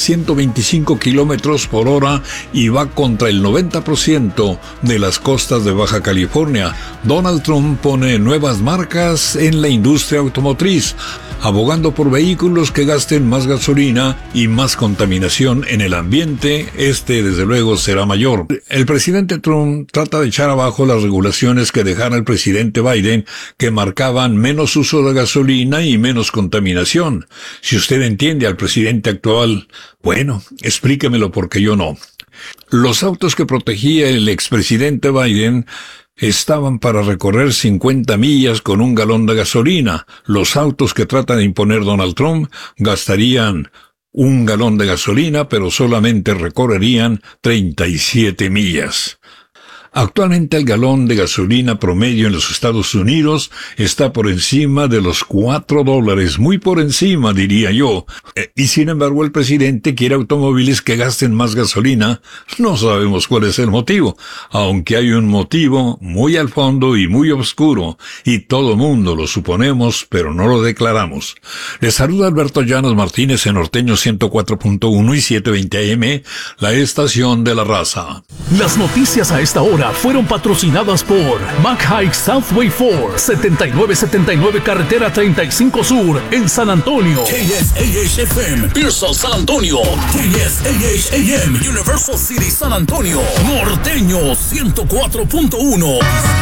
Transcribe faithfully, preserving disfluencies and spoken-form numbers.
ciento veinticinco kilómetros por hora y va contra el noventa por ciento de las costas de Baja California. Donald Trump pone nuevas marcas en la industria automotriz, abogando por vehículos que gasten más gasolina y más contaminación en el ambiente. Este, desde luego, será mayor. El presidente Trump trata de echar abajo las regulaciones que dejara el presidente Biden, que marcaban menos uso de gasolina y menos contaminación. Si usted entiende al presidente actual, bueno, explíquemelo porque yo no. Los autos que protegía el expresidente Biden estaban para recorrer cincuenta millas con un galón de gasolina. Los autos que trata de imponer Donald Trump gastarían un galón de gasolina, pero solamente recorrerían treinta y siete millas. Actualmente el galón de gasolina promedio en los Estados Unidos está por encima de los cuatro dólares, muy por encima, diría yo. Eh, y sin embargo el presidente quiere automóviles que gasten más gasolina. No sabemos cuál es el motivo, aunque hay un motivo muy al fondo y muy oscuro, y todo mundo lo suponemos, pero no lo declaramos. Les saluda Alberto Llanos Martínez en Norteño ciento cuatro punto uno y setecientos veinte A M, la estación de la raza. Las noticias a esta hora fueron patrocinadas por McHike Southway Ford, setenta y nueve setenta y nueve Carretera treinta y cinco Sur, en San Antonio. K S A H F M, Pearsall, San Antonio. K S A H A M, Universal City, San Antonio. Norteño ciento cuatro punto uno.